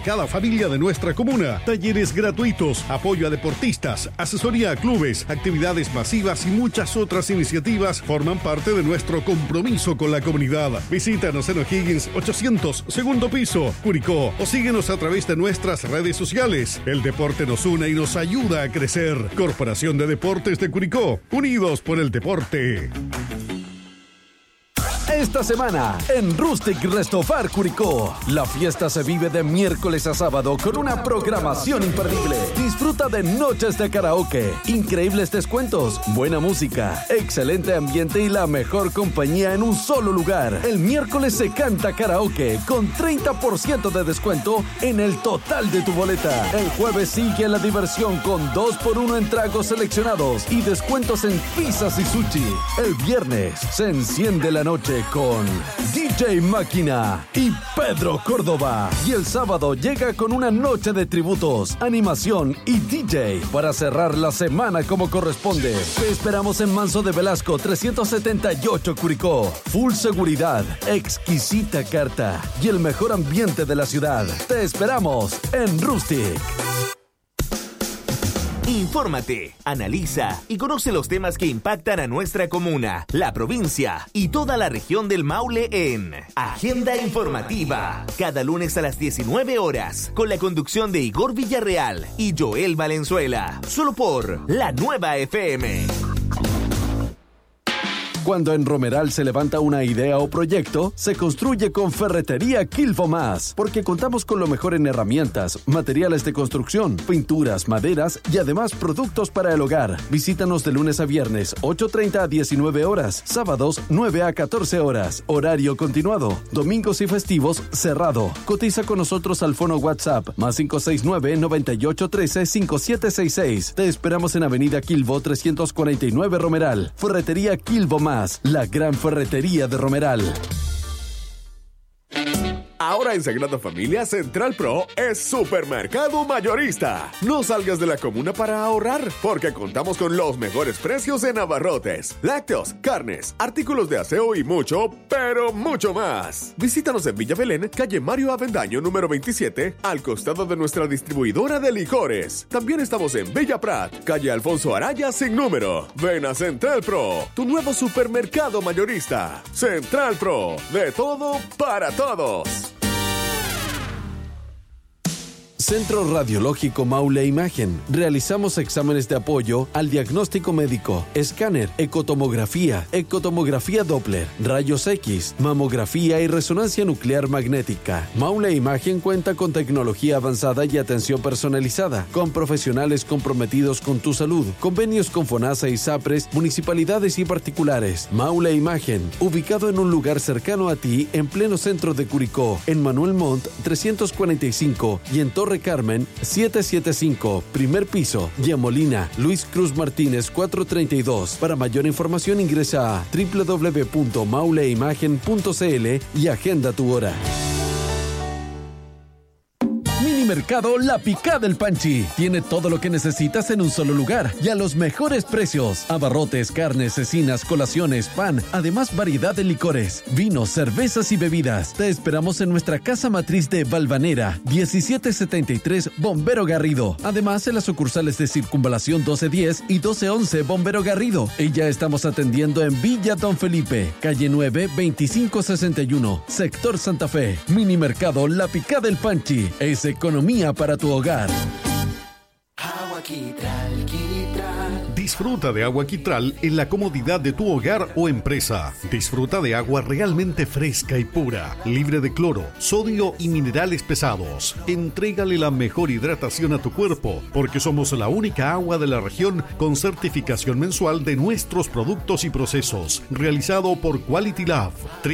cada familia de nuestra comuna. Talleres gratuitos, apoyo a deportistas, asesoría a clubes, actividades masivas y muchas otras iniciativas forman parte de nuestro compromiso con la comunidad. Visítanos en O'Higgins 800, segundo piso, Curicó, o síguenos a través de nuestras redes sociales. El deporte nos une y nos ayuda a crecer. Corporación de Deportes de Curicó, unidos por el deporte. Esta semana, en Rustic Restofar Curicó, la fiesta se vive de miércoles a sábado con una programación imperdible. Disfruta de noches de karaoke, increíbles descuentos, buena música, excelente ambiente y la mejor compañía en un solo lugar. El miércoles se canta karaoke con 30% de descuento en el total de tu boleta. El jueves sigue la diversión con 2x1 en tragos seleccionados y descuentos en pizzas y sushi. El viernes se enciende la noche con DJ Máquina y Pedro Córdoba. Y el sábado llega con una noche de tributos, animación y DJ para cerrar la semana como corresponde. Te esperamos en Manso de Velasco 378 Curicó. Full seguridad, exquisita carta y el mejor ambiente de la ciudad. Te esperamos en Rustic. Infórmate, analiza y conoce los temas que impactan a nuestra comuna, la provincia y toda la región del Maule en Agenda Informativa. Cada lunes a las 19 horas, con la conducción de Igor Villarreal y Joel Valenzuela. Solo por La Nueva FM. Cuando en Romeral se levanta una idea o proyecto, se construye con Ferretería Quilvo Más, porque contamos con lo mejor en herramientas, materiales de construcción, pinturas, maderas y además productos para el hogar. Visítanos de lunes a viernes, 8:30 a 19 horas, sábados 9 a 14 horas, horario continuado, domingos y festivos cerrado. Cotiza con nosotros al fono WhatsApp, más 569-9813-5766. Te esperamos en Avenida Quilvo 349 Romeral. Ferretería Quilvo Más, la gran ferretería de Romeral. Ahora en Sagrada Familia, Central Pro es supermercado mayorista. No salgas de la comuna para ahorrar, porque contamos con los mejores precios en abarrotes, lácteos, carnes, artículos de aseo y mucho, pero mucho más. Visítanos en Villa Belén, calle Mario Avendaño, número 27, al costado de nuestra distribuidora de licores. También estamos en Bella Prat, calle Alfonso Araya sin número. Ven a Central Pro, tu nuevo supermercado mayorista. Central Pro, de todo para todos. Centro Radiológico Maule Imagen. Realizamos exámenes de apoyo al diagnóstico médico, escáner, ecotomografía Doppler, rayos X, mamografía y resonancia nuclear magnética. Maule Imagen cuenta con tecnología avanzada y atención personalizada, con profesionales comprometidos con tu salud, convenios con FONASA y SAPRES, municipalidades y particulares. Maule Imagen, ubicado en un lugar cercano a ti, en pleno centro de Curicó, en Manuel Montt 345 y en Torre Carmen 775, primer piso, Yamolina, Luis Cruz Martínez 432. Para mayor información ingresa a www.mauleimagen.cl y agenda tu hora. Mercado La Picada del Panchi. Tiene todo lo que necesitas en un solo lugar y a los mejores precios. Abarrotes, carnes, cecinas, colaciones, pan, además variedad de licores, vinos, cervezas y bebidas. Te esperamos en nuestra casa matriz de Valvanera, 1773 Bombero Garrido. Además en las sucursales de Circunvalación 1210 y 1211 Bombero Garrido. Y ya estamos atendiendo en Villa Don Felipe, calle 9, 2561, sector Santa Fe. Mini Mercado La Picada del Panchi. Es economía para tu hogar. Agua Quitral, Quitral. Disfruta de agua Quitral en la comodidad de tu hogar o empresa. Disfruta de agua realmente fresca y pura, libre de cloro, sodio y minerales pesados. Entrégale la mejor hidratación a tu cuerpo, porque somos la única agua de la región con certificación mensual de nuestros productos y procesos, realizado por Quality Lab.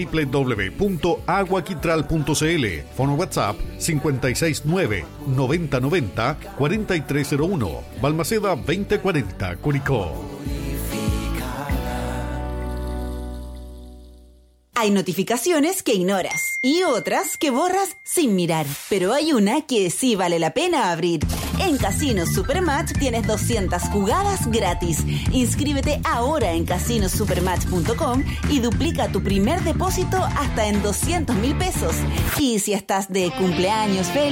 www.aguaquitral.cl. Fono WhatsApp 569 9090 4301. Balmaceda 2040, Curicó. Hay notificaciones que ignoras y otras que borras sin mirar, pero hay una que sí vale la pena abrir. En Casino Supermatch tienes 200 jugadas gratis. Inscríbete ahora en casinosupermatch.com y duplica tu primer depósito hasta en 200,000 pesos. Y si estás de cumpleaños, feliz